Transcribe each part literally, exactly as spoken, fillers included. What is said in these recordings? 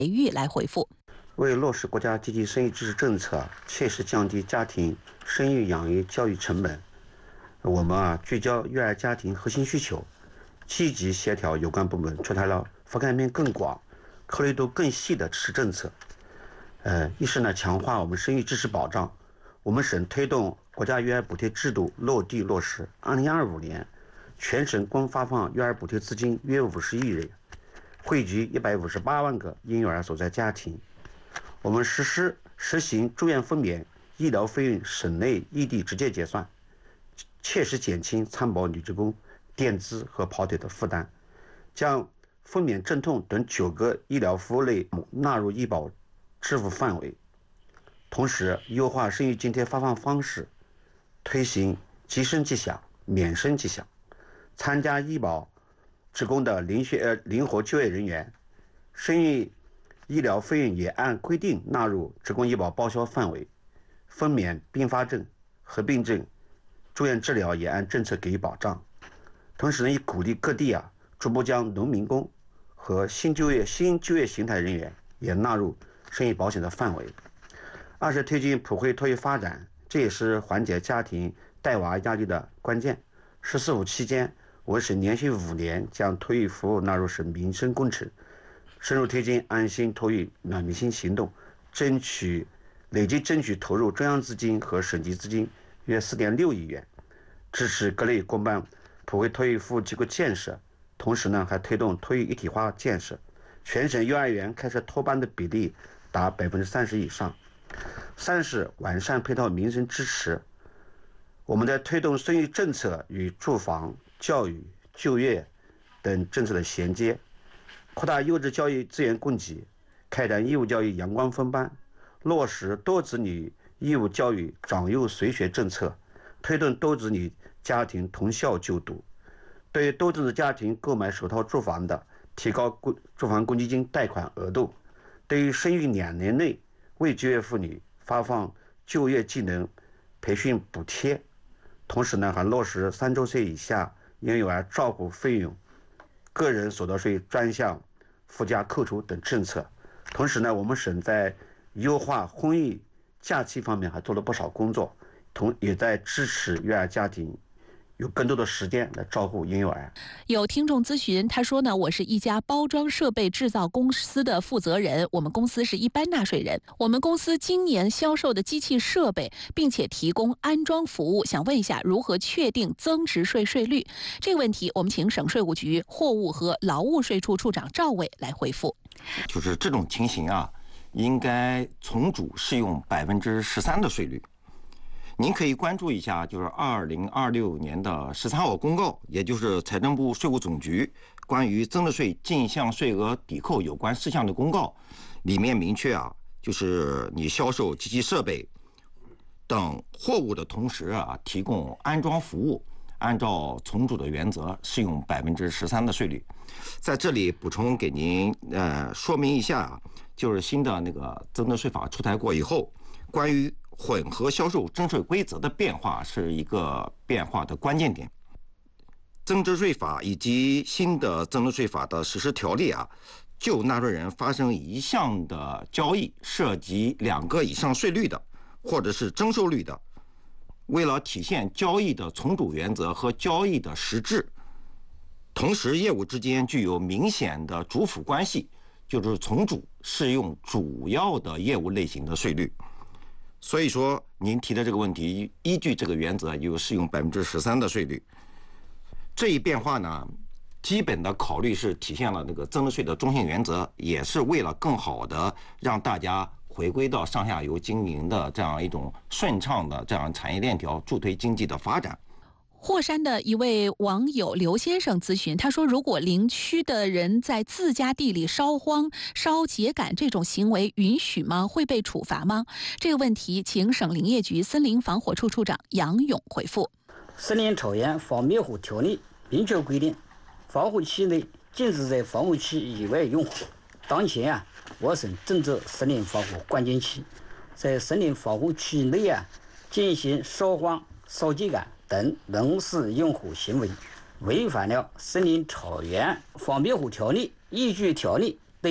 玉来回复。 为落实国家积极生育支持政策，切实降低家庭生育养育教育成本，我们啊聚焦育儿家庭核心需求，积极协调有关部门，出台了覆盖面更广、考虑度更细的支持政策。呃，一是呢强化我们生育支持保障，我们省推动国家育儿补贴制度落地落实。二零二五年，全省共发放育儿补贴资金约五十亿元，惠及一百五十八万个婴幼儿所在家庭。我们实施实行住院分娩、医疗费用省内异地直接结算，切实减轻参保女职工垫资和跑腿的负担，将分娩、阵痛等九个医疗服务类目纳入医保支付范围。同时，优化生育津贴发放方式，推行即生即享、免生即享。参加医保职工的灵学呃灵活就业人员，生育医疗费用也按规定纳入职工医保报销范围，分娩并发症、合并症、住院治疗也按政策给予保障。同时呢，也鼓励各地啊逐步将农民工和新就业新就业形态人员也纳入生育保险的范围。二是推进普惠托育发展，这也是缓解家庭带娃压力的关键。十四五期间，我省连续五年将托育服务纳入省民生工程，深入推进安心托育暖民心行动，争取累计争取投入中央资金和省级资金约四点六亿元，支持各类公办普惠托育服务机构建设。同时呢，还推动托育一体化建设，全省幼儿园开设托班的比例达百分之三十以上。三是完善配套民生支持，我们在推动生育政策与住房、教育、就业等政策的衔接，扩大优质教育资源供给，开展义务教育阳光分班，落实多子女义务教育长幼随学政策，推动多子女家庭同校就读。对于多子女家庭购买首套住房的，提高住房公积金贷款额度；对于生育两年内未就业妇女发放就业技能培训补贴。同时呢，还落实三周岁以下婴幼儿照顾费用个人所得税专项附加扣除等政策。同时呢，我们省在优化婚育假期方面还做了不少工作，同也在支持育儿家庭有更多的时间来照顾婴幼儿。 有听众咨询，他说呢，我是一家包装设备制造公司的负责人，我们公司是一般纳税人，我们公司今年销售的机器设备，并且提供安装服务，想问一下如何确定增值税税率？这个问题，我们请省税务局货物和劳务税处处长赵伟来回复。 就是这种情形啊，应该从主适用百分之十三的税率。您可以关注一下，就是二零二六年的十三号公告，也就是财政部税务总局关于增值税进项税额抵扣有关事项的公告，里面明确啊，就是你销售机器设备等货物的同时啊，提供安装服务，按照从主的原则适用百分之十三的税率。在这里补充给您呃说明一下，就是新的那个增值税法出台过以后，关于混合销售征税规则的变化是一个变化的关键点。增值税法以及新的增值税法的实施条例啊，就纳税人发生一项的交易涉及两个以上税率的，或者是征收率的，为了体现交易的从主原则和交易的实质，同时业务之间具有明显的主辅关系，就是从主适用主要的业务类型的税率。所以说，您提的这个问题，依据这个原则，就适用百分之十三的税率。这一变化呢，基本的考虑是体现了那个增值税的中性原则，也是为了更好的让大家回归到上下游经营的这样一种顺畅的这样产业链条，助推经济的发展。 霍山的一位网友刘先生咨询，他说，如果林区的人在自家地里烧荒、烧秸秆这种行为允许吗？会被处罚吗？这个问题请省林业局森林防火处处长杨勇回复。 森林草原防灭火条例明确规定，防护区内禁止在防护区以外用火。当前啊，我省正值森林防火关键期，在森林防护区内啊进行烧荒、烧秸秆等人事用火行为，违反了森林草原防灭火条例，依据条例对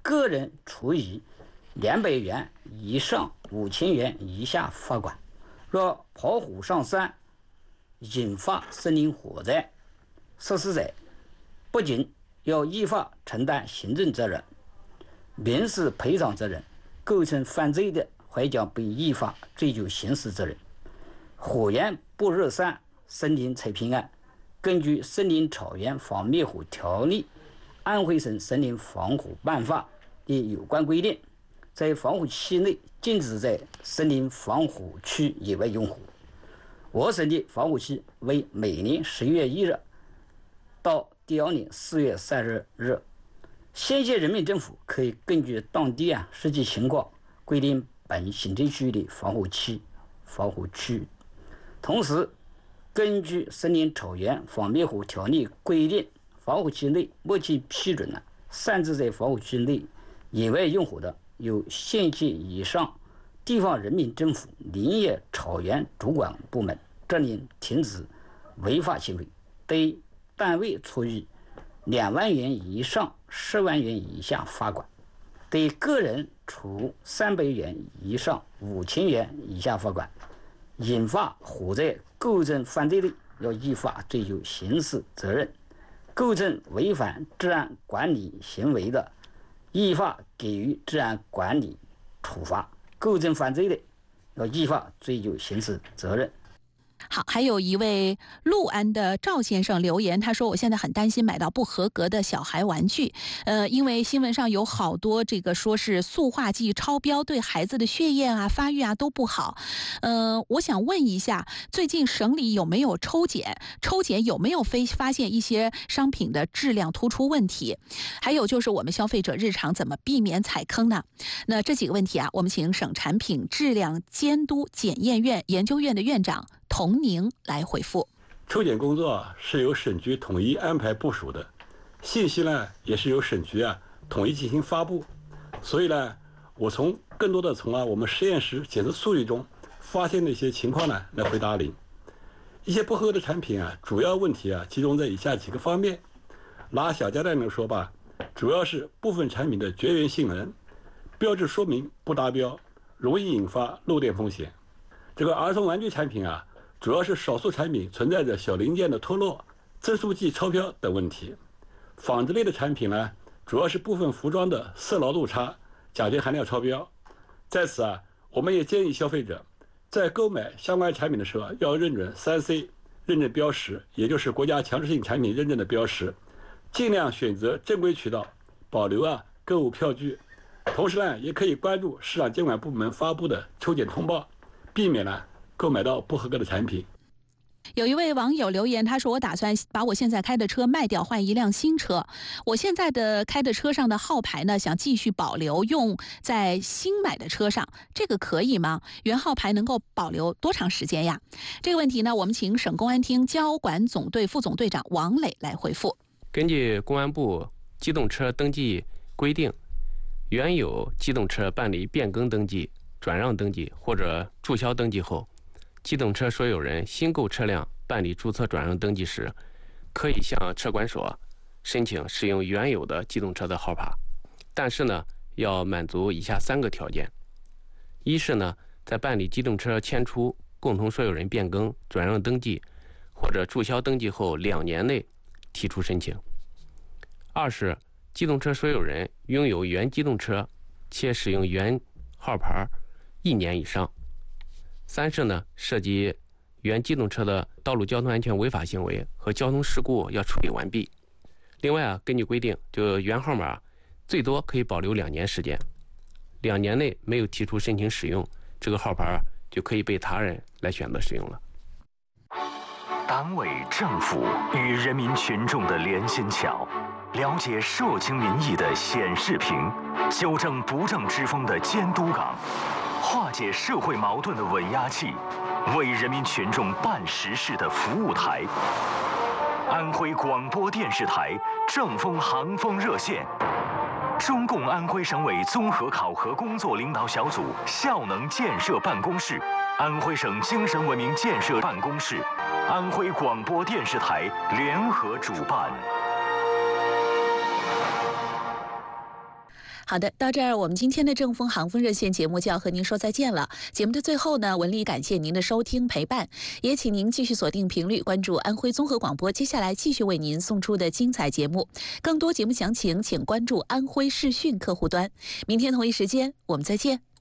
个人处以两百元以上五千元以下罚款。若跑虎上山引发森林火灾，实施者不仅要依法承担行政责任、民事赔偿责任，构成犯罪的还将被依法追究刑事责任。火源不入山，森林才平安。根据《森林草原防灭火条例》、安徽省森林防火办法的有关规定，在防护期内禁止在森林防火区野外用火。我省的防护期为每年十一月一日到第二年四月三十日。县级人民政府可以根据当地啊实际情况规定本行政区的防护期、防护区。同时，根据《森林草原防灭火条例》规定，防护区内目前批准了擅自在防护区内野外用火的，由县级以上地方人民政府林业草原主管部门责令停止违法行为，对单位处以两万元以上十万元以下罚款，对个人处三百元以上五千元以下罚款。引发火灾构成犯罪的，要依法追究刑事责任；构成违反治安管理行为的，依法给予治安管理处罚；构成犯罪的，要依法追究刑事责任。 好，还有一位六安的赵先生留言，他说：“我现在很担心买到不合格的小孩玩具，呃，因为新闻上有好多这个说是塑化剂超标，对孩子的血液啊、发育啊都不好。呃，我想问一下，最近省里有没有抽检？抽检有没有非发现一些商品的质量突出问题？还有就是我们消费者日常怎么避免踩坑呢？那这几个问题啊，我们请省产品质量监督检验院研究院的院长童宁来回复。 抽检工作啊是由省局统一安排部署的，信息呢也是由省局啊统一进行发布。所以呢，我从更多的从啊我们实验室检测数据中发现的一些情况呢来回答您。一些不合格的产品啊，主要问题啊集中在以下几个方面。拿小家电来说吧，主要是部分产品的绝缘性能、标志说明不达标，容易引发漏电风险。这个儿童玩具产品啊，主要是少数产品存在着小零件的脱落、增速剂超标等问题。纺织类的产品呢，主要是部分服装的色牢度差、甲醛含量超标。在此啊，我们也建议消费者在购买相关产品的时候要认准三 C 认证标识，也就是国家强制性产品认证的标识，尽量选择正规渠道，保留啊购物票据。同时呢，也可以关注市场监管部门发布的抽检通报，避免呢购买到不合格的产品。 有一位网友留言，他说：“我打算把我现在开的车卖掉，换一辆新车。我现在的开的车上的号牌呢，想继续保留用在新买的车上，这个可以吗？原号牌能够保留多长时间呀？”这个问题呢，我们请省公安厅交管总队副总队长王磊来回复。 根据公安部机动车登记规定，原有机动车办理变更登记、转让登记或者注销登记后，机动车所有人新购车辆办理注册转让登记时，可以向车管所申请使用原有的机动车的号牌，但是呢，要满足以下三个条件：一是呢，在办理机动车迁出、共同所有人变更、转让登记或者注销登记后两年内提出申请；二是机动车所有人拥有原机动车且使用原号牌一年以上；三是呢，涉及原机动车的道路交通安全违法行为和交通事故要处理完毕。另外啊，根据规定，就原号码最多可以保留两年时间，两年内没有提出申请使用，这个号牌就可以被他人来选择使用了。 党委政府与人民群众的连心桥，了解社情民意的显示屏，纠正不正之风的监督岗，化解社会矛盾的稳压器，为人民群众办实事的服务台。安徽广播电视台正风航风热线，中共安徽省委综合考核工作领导小组效能建设办公室，安徽省精神文明建设办公室，安徽广播电视台联合主办。 好的，到这儿我们今天的正风航风热线节目就要和您说再见了。节目的最后呢，文丽感谢您的收听陪伴，也请您继续锁定频率，关注安徽综合广播，接下来继续为您送出的精彩节目。更多节目详情，请关注安徽视讯客户端。明天同一时间，我们再见。